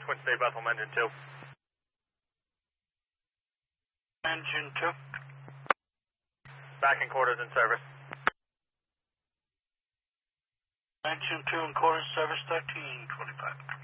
Twin State Bethel, engine 2. Engine 2. Back in quarters in service. Engine 2 in quarters, service 1325.